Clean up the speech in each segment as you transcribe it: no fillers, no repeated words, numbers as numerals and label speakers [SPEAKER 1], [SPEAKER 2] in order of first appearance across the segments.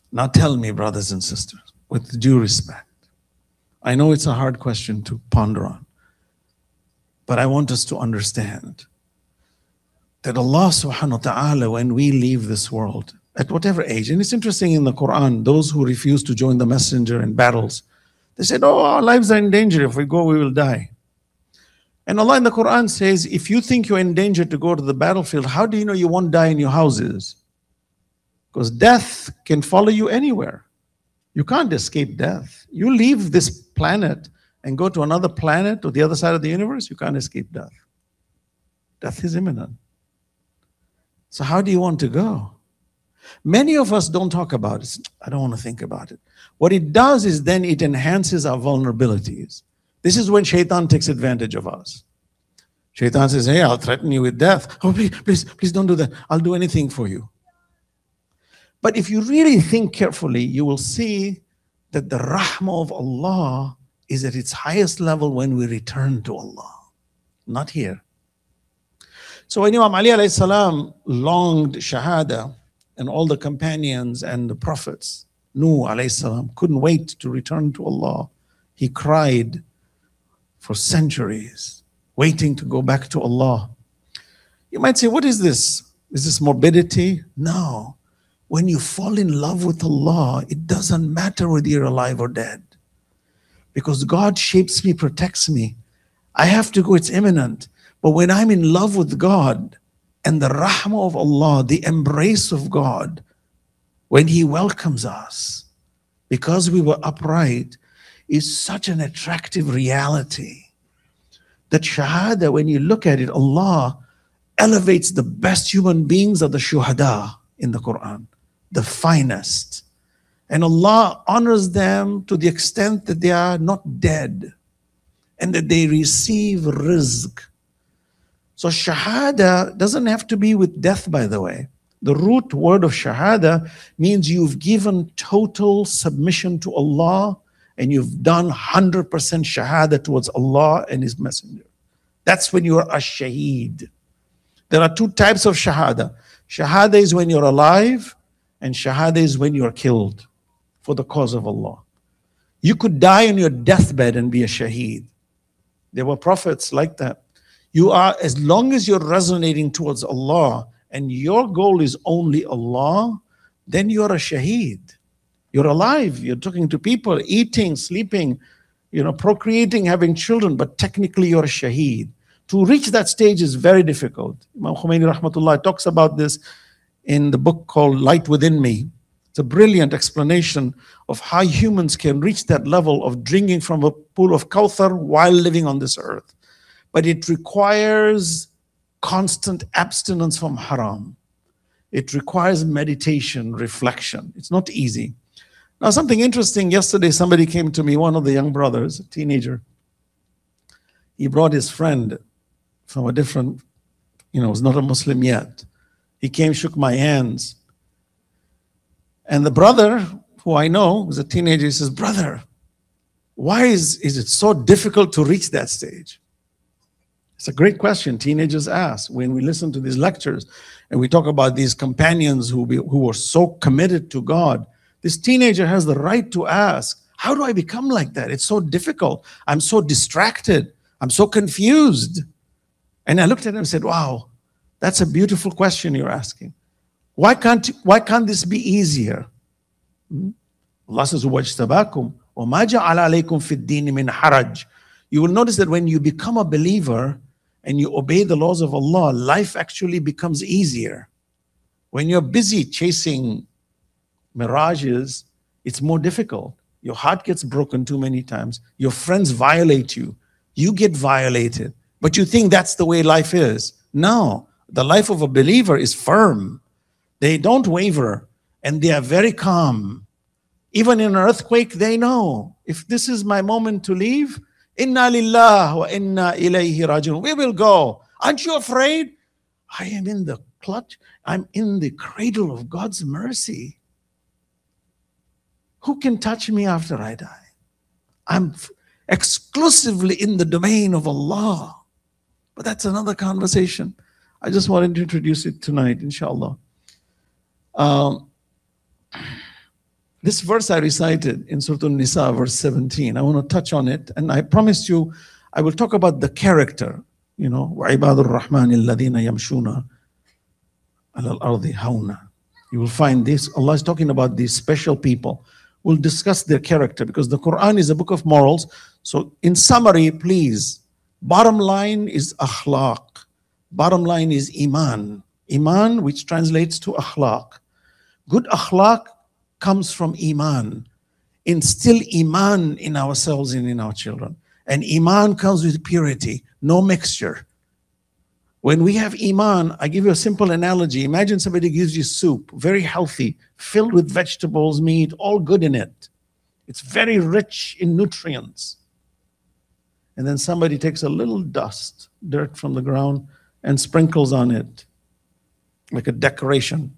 [SPEAKER 1] Now tell me, brothers and sisters, with due respect, I know it's a hard question to ponder on, but I want us to understand that Allah subhanahu wa ta'ala, when we leave this world, at whatever age, and it's interesting in the Quran, those who refuse to join the messenger in battles, they said, oh, our lives are in danger. If we go, we will die. And Allah in the Quran says, if you think you're in danger to go to the battlefield, how do you know you won't die in your houses? Because death can follow you anywhere. You can't escape death. You leave this planet and go to another planet or the other side of the universe, you can't escape death. Death is imminent. So how do you want to go? Many of us don't talk about it. I don't want to think about it. What it does is then it enhances our vulnerabilities. This is when shaitan takes advantage of us. Shaitan says, hey, I'll threaten you with death. Oh, please don't do that. I'll do anything for you. But if you really think carefully, you will see that the rahmah of Allah is at its highest level when we return to Allah, not here. So when Imam Ali alayhi salam longed shahada, and all the companions and the prophets, Nuh alayhi salam, couldn't wait to return to Allah, he cried for centuries, waiting to go back to Allah. You might say, what is this? Is this morbidity? No. When you fall in love with Allah, it doesn't matter whether you're alive or dead. Because God shapes me, protects me. I have to go, it's imminent. But when I'm in love with God and the rahmah of Allah, the embrace of God, when He welcomes us, because we were upright, is such an attractive reality. That shahada, when you look at it, Allah elevates the best human beings of the shuhada in the Quran, the finest. And Allah honors them to the extent that they are not dead and that they receive rizq. So shahada doesn't have to be with death, by the way. The root word of shahada means you've given total submission to Allah and you've done 100% shahada towards Allah and His Messenger. That's when you are a shaheed. There are two types of shahada. Shahada is when you're alive, and shahada is when you're killed for the cause of Allah. You could die on your deathbed and be a shaheed. There were prophets like that. You are, as long as you're resonating towards Allah and your goal is only Allah, then you're a shaheed. You're alive, you're talking to people, eating, sleeping, procreating, having children, but technically you're a shaheed. To reach that stage is very difficult. Imam Khomeini rahmatullah talks about this in the book called Light Within Me. It's a brilliant explanation of how humans can reach that level of drinking from a pool of Kawthar while living on this earth. But it requires constant abstinence from haram. It requires meditation, reflection. It's not easy. Now, something interesting, yesterday somebody came to me, one of the young brothers, a teenager. He brought his friend from a different, was not a Muslim yet. He came, shook my hands. And the brother, who I know, was a teenager, he says, brother, why is it so difficult to reach that stage? It's a great question teenagers ask when we listen to these lectures and we talk about these companions who were so committed to God. This teenager has the right to ask, how do I become like that? It's so difficult. I'm so distracted. I'm so confused. And I looked at him and said, wow, that's a beautiful question you're asking. Why can't this be easier? Allah says, وَاجْتَبَاكُمْ وَمَا جَعَلَ عَلَيْكُمْ فِي الدِّينِ مِنْ حَرَجٍ. You will notice that when you become a believer and you obey the laws of Allah, life actually becomes easier. When you're busy chasing mirages, it's more difficult. Your heart gets broken too many times. Your friends violate you. You get violated. But you think that's the way life is. No, the life of a believer is firm. They don't waver and they are very calm. Even in an earthquake, they know, if this is my moment to leave, inna lillah wa inna ilayhi rajiun. We will go. Aren't you afraid? I am in the clutch. I'm in the cradle of God's mercy. Who can touch me after I die? I'm exclusively in the domain of Allah. But that's another conversation. I just wanted to introduce it tonight, inshallah. This verse I recited in Surah An-Nisa, verse 17, I want to touch on it, and I promised you I will talk about the character. وَعِبَادُ الرَّحْمَنِ الَّذِينَ يَمْشُونَ عَلَى الْأَرْضِ هَوْنًا. You will find this. Allah is talking about these special people. We'll discuss their character because the Quran is a book of morals. So in summary, please, bottom line is akhlaq. Bottom line is iman. Iman, which translates to akhlaq. Good akhlaq comes from iman. Instill iman in ourselves and in our children. And iman comes with purity, no mixture. When we have iman, I give you a simple analogy. Imagine somebody gives you soup, very healthy, filled with vegetables, meat, all good in it. It's very rich in nutrients. And then somebody takes a little dust, dirt from the ground, and sprinkles on it like a decoration.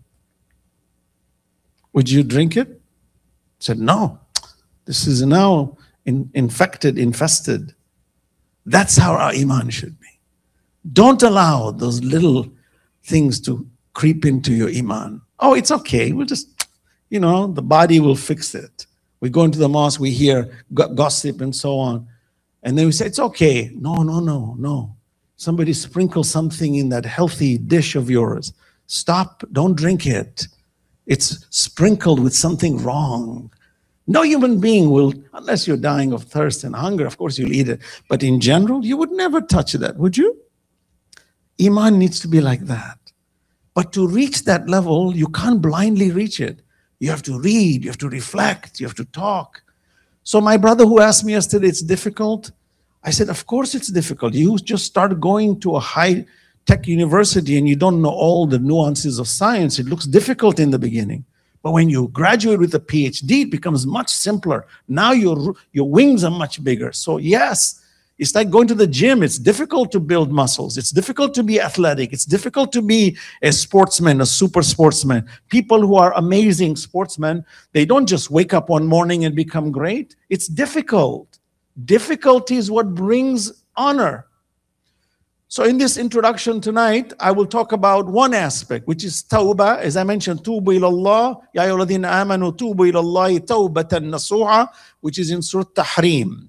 [SPEAKER 1] Would you drink it? I said, no. This is now infested. That's how our iman should be. Don't allow those little things to creep into your iman. Oh, it's okay. We'll just, the body will fix it. We go into the mosque, we hear gossip and so on. And then we say, it's okay. No. Somebody sprinkle something in that healthy dish of yours. Stop. Don't drink it. It's sprinkled with something wrong. No human being will, unless you're dying of thirst and hunger, of course you'll eat it. But in general, you would never touch that, would you? Iman needs to be like that. But to reach that level, you can't blindly reach it. You have to read, you have to reflect, you have to talk. So my brother who asked me yesterday, it's difficult. I said, of course it's difficult. You just start going to a high-tech university and you don't know all the nuances of science. It looks difficult in the beginning. But when you graduate with a PhD, it becomes much simpler. Now your wings are much bigger. So yes, it's like going to the gym. It's difficult to build muscles. It's difficult to be athletic. It's difficult to be a sportsman, a super sportsman. People who are amazing sportsmen, they don't just wake up one morning and become great. It's difficult. Difficulty is what brings honor. So in this introduction tonight, I will talk about one aspect, which is tawbah. As I mentioned, tubu ilallah, ya ayyuhalladhina amanu tubu ilallahi tawbatan nasuha, which is in Surah Tahrim.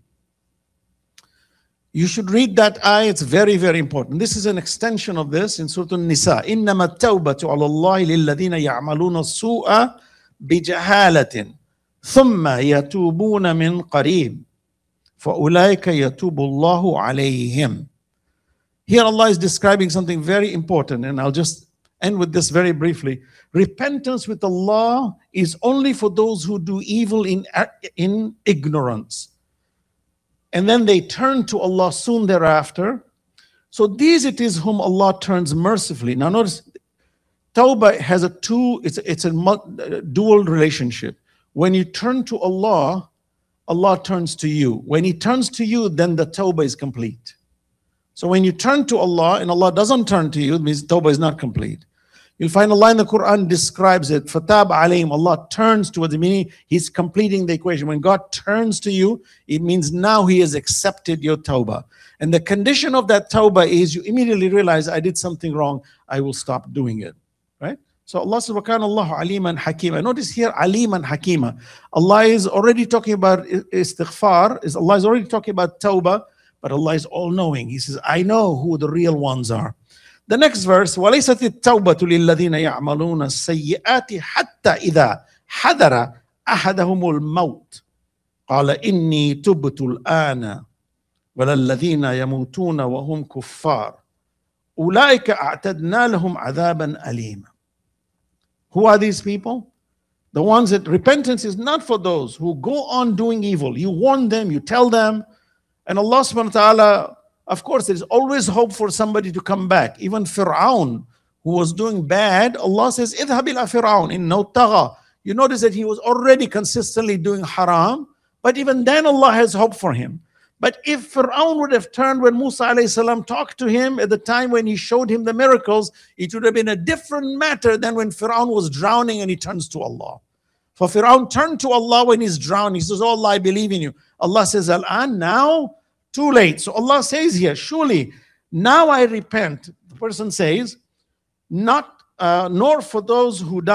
[SPEAKER 1] You should read that ayah. It's very, very important. This is an extension of this in Surah An-Nisa. إِنَّمَا التَّوْبَةُ عَلَى اللَّهِ لِلَّذِينَ يَعْمَلُونَ السُّوءَ بِجَهَالَةٍ ثُمَّ يَتُوبُونَ مِنْ قَرِيبٍ فَأُولَٰئِكَ يَتُوبُ اللَّهُ عَلَيْهِمْ. Here Allah is describing something very important, and I'll just end with this very briefly. Repentance with Allah is only for those who do evil in ignorance. And then they turn to Allah soon thereafter. So these it is whom Allah turns mercifully. Now notice, Tawbah has it's a dual relationship. When you turn to Allah, Allah turns to you. When He turns to you, then the Tawbah is complete. So when you turn to Allah and Allah doesn't turn to you, it means Tawbah is not complete. You'll find Allah in the Quran describes it. Fatab alayhim, Allah turns towards, meaning He's completing the equation. When God turns to you, it means now He has accepted your Tawbah. And the condition of that Tawbah is you immediately realize, I did something wrong, I will stop doing it. Right? So Allah subhanahu aliman hakima. Notice here, aliman hakima. Allah is already talking about istighfar. Allah is already talking about Tawbah. But Allah is all-knowing. He says, I know who the real ones are. The next verse, وَلَيْسَتِ التَّوْبَةُ لِلَّذِينَ يَعْمَلُونَ السَّيِّئَاتِ حَتَّى إِذَا حَضَرَ أَحَدَهُمُ الْمَوْتِ قَالَ إِنِّي تُبْتُ الْآنَ وَلَا الَّذِينَ يَمُوتُونَ وَهُمْ كُفَّارٌ أُولَٰئِكَ أَعْتَدْنَا لَهُمْ عَذَابًا أَلِيمًا. Who are these people? The ones that repentance is not for those who go on doing evil. You warn them, you tell them. And Allah subhanahu wa ta'ala, of course, there is always hope for somebody to come back. Even Fir'aun, who was doing bad, Allah says, اذهب إلى فرعون إنه طغى. You notice that he was already consistently doing haram, but even then Allah has hope for him. But if Fir'aun would have turned when Musa alayhi salam talked to him at the time when he showed him the miracles, it would have been a different matter than when Fir'aun was drowning and he turns to Allah. For Fir'aun turned to Allah when he's drowning. He says, oh Allah, I believe in you. Allah says, Al-an, now, too late. So Allah says here, surely, now I repent. The person says, not nor for those who die.